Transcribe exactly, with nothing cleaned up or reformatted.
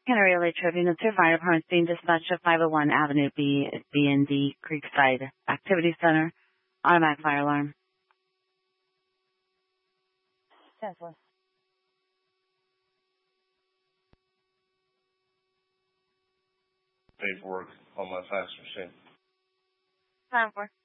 Canary Lake Tribune, the two fire departments being dispatched to five oh one Avenue B, B and D Creekside Activity Center. Automatic fire alarm. ten four. Paperwork on my fax machine. Time for.